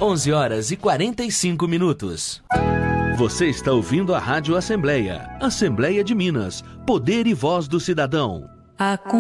11h45. Você está ouvindo a Rádio Assembleia. Assembleia de Minas. Poder e voz do cidadão.